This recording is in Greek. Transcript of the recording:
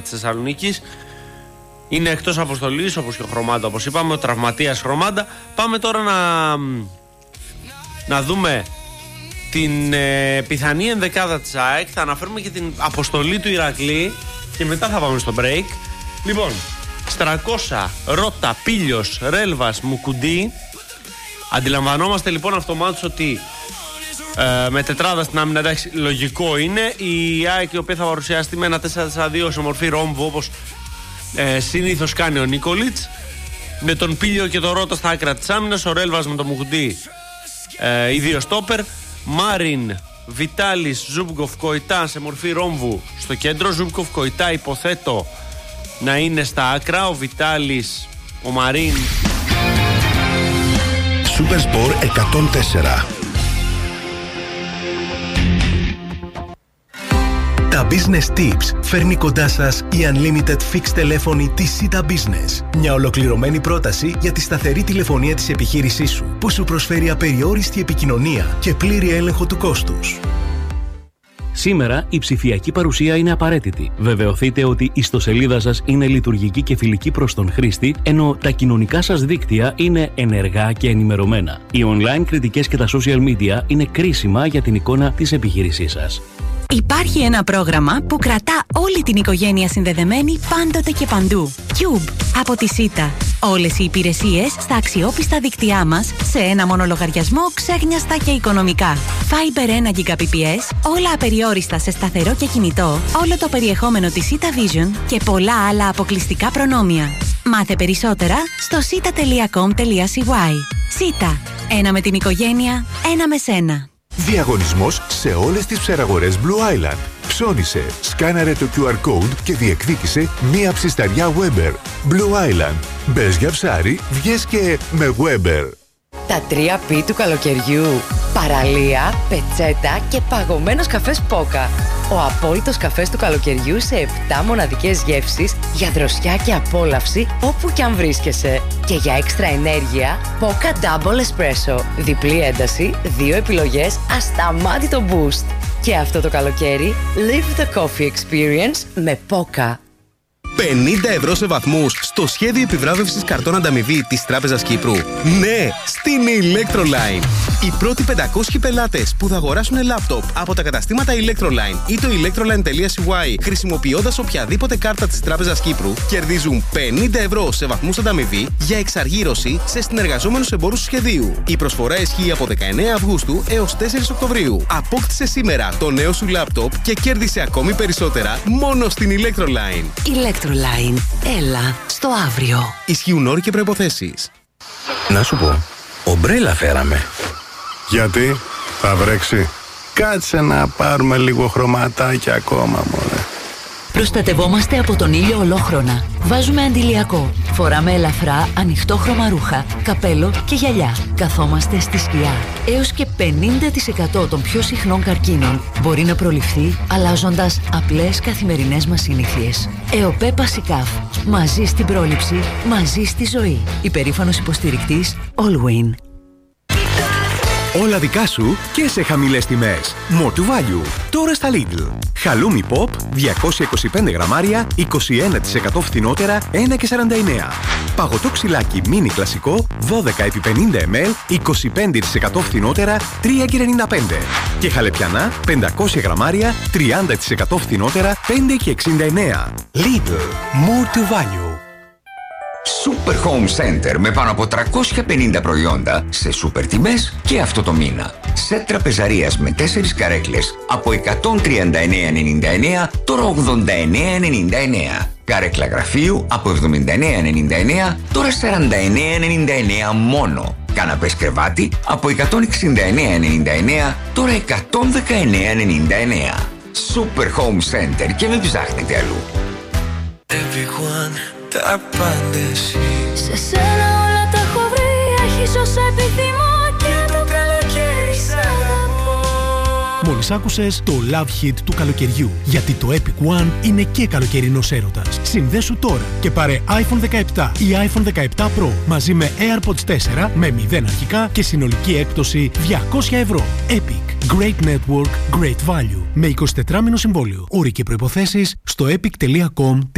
της Θεσσαλονίκης. Είναι εκτός αποστολής, όπως και ο Χρωμάντα, όπως είπαμε, ο τραυματίας Χρωμάντα. Πάμε τώρα να δούμε την πιθανή ενδεκάδα της ΑΕΚ. Θα αναφέρουμε και την αποστολή του Ηρακλή και μετά θα πάμε στο break. Λοιπόν, Στρακόσα, Ρώτα, Πήλιος, Ρέλβας, Μουκουντή. Αντιλαμβανόμαστε λοιπόν αυτομάτως ότι με τετράδα στην άμυνα, εντάξει, λογικό είναι. Η ΑΕΚ, η οποία θα παρουσιαστεί με ένα 4-4-2 σε μορφή ρόμβου, όπως συνήθως κάνει ο Νίκολιτς, με τον Πήλιο και τον Ρώτα στα άκρα της άμυνας, ο Ρέλβας με τον Μουκουντή, οι δύο στόπερ, Μάριν, Βιτάλης, Ζούμπκοφ, Κοϊτά σε μορφή ρόμβου στο κέντρο. Ζούμπκοφ, Κοϊτά υποθέτω να είναι στα άκρα, ο Βιτάλης, ο Μαρίν. Super Sport 104. Τα Business Tips φέρνει κοντά σας η Unlimited Fixed τηλέφωνη της Sita Business. Μια ολοκληρωμένη πρόταση για τη σταθερή τηλεφωνία της επιχείρησής σου, που σου προσφέρει απεριόριστη επικοινωνία και πλήρη έλεγχο του κόστους. Σήμερα η ψηφιακή παρουσία είναι απαραίτητη. Βεβαιωθείτε ότι η ιστοσελίδα σας είναι λειτουργική και φιλική προς τον χρήστη, ενώ τα κοινωνικά σας δίκτυα είναι ενεργά και ενημερωμένα. Οι online κριτικές και τα social media είναι κρίσιμα για την εικόνα της επιχείρησής σας. Υπάρχει ένα πρόγραμμα που κρατά όλη την οικογένεια συνδεδεμένη πάντοτε και παντού. Cube από τη Sita. Όλες οι υπηρεσίες στα αξιόπιστα δίκτυά μας σε ένα μόνο λογαριασμό, ξέχνιαστα και οικονομικά. Fiber 1 Gbps, όλα απεριόριστα σε σταθερό και κινητό, όλο το περιεχόμενο της Sita Vision και πολλά άλλα αποκλειστικά προνόμια. Μάθε περισσότερα στο sita.com.cy. Sita. Ένα με την οικογένεια, ένα με σένα. Διαγωνισμός σε όλες τις ψαραγορές Blue Island. Ψώνισε, σκάναρε το QR code και διεκδίκησε μία ψισταριά Weber. Blue Island. Μπες για ψάρι, βγες και με Weber. Τα 3 P του καλοκαιριού. Παραλία, πετσέτα και παγωμένος καφές Πόκα. Ο απόλυτος καφές του καλοκαιριού σε 7 μοναδικές γεύσεις για δροσιά και απόλαυση όπου κι αν βρίσκεσαι. Και για έξτρα ενέργεια, Πόκα Double Espresso. Διπλή ένταση, 2 επιλογές, ασταμάτητο boost. Και αυτό το καλοκαίρι, live the coffee experience με Πόκα. 50 ευρώ σε βαθμούς στο σχέδιο επιβράβευσης καρτών ανταμοιβή της Τράπεζας Κύπρου. Ναι, στην Electroline. Οι πρώτοι 500 πελάτες που θα αγοράσουν λάπτοπ από τα καταστήματα Electroline ή το electroline.cy χρησιμοποιώντας οποιαδήποτε κάρτα της Τράπεζας Κύπρου κερδίζουν 50 ευρώ σε βαθμούς ανταμοιβή για εξαργύρωση σε συνεργαζόμενους εμπόρους του σχεδίου. Η προσφορά ισχύει από 19 Αυγούστου έως 4 Οκτωβρίου. Απόκτησε σήμερα το νέο σου λάπτοπ και κέρδισε ακόμη περισσότερα μόνο στην Electroline. Electroline. Έλα στο αύριο. Ισχύουν όροι και προϋποθέσεις. Να σου πω, ομπρέλα φέραμε. Γιατί θα βρέξει? Κάτσε να πάρουμε λίγο χρωματάκια ακόμα, μωρέ. Προστατευόμαστε από τον ήλιο ολόχρονα. Βάζουμε αντιλιακό. Φοράμε ελαφρά, ανοιχτόχρωμα ρούχα, καπέλο και γυαλιά. Καθόμαστε στη σκιά. Έως και 50% των πιο συχνών καρκίνων μπορεί να προληφθεί αλλάζοντας απλές καθημερινές μας συνήθειες. ΕΟΠΕ Πασικάφ. Μαζί στην πρόληψη, μαζί στη ζωή. Υπερήφανος υποστηρικτής Allwin. Όλα δικά σου και σε χαμηλές τιμές. More to value. Τώρα στα Lidl. Χαλούμι Pop 225 γραμμάρια, 21% φθηνότερα, 1,49. Παγωτό ξυλάκι μίνι κλασικό 12x50 ml, 25% φθηνότερα, 3,95. Και χαλεπιανά 500 γραμμάρια, 30% φθηνότερα, 5,69. Lidl. More to value. Super Home Center με πάνω από 350 προϊόντα σε σούπερ τιμές και αυτό το μήνα. Σετ τραπεζαρίας με 4 καρέκλες από 139,99 τώρα 89,99. Καρέκλα γραφείου από 79,99 τώρα 49,99 μόνο. Καναπές κρεβάτι από 169,99 τώρα 119,99. Super Home Center και μην ψάχνετε αλλού. Τα απάντηση. Σε σένα όλα τα έχω βρει. Έχεις όσα επιθυμώ και το καλοκαίρι σ' αγαπώ. Μόλις άκουσες το Love Hit του καλοκαιριού. Γιατί το Epic One είναι και καλοκαιρινός έρωτας. Συνδέσου τώρα και πάρε iPhone 17 ή iPhone 17 Pro μαζί με AirPods 4 με 0 αρχικά και συνολική έκπτωση 200 ευρώ. Epic. Great Network, Great Value. Με 24 μήνο συμβόλαιο. Όροι και προϋποθέσεις στο epic.com.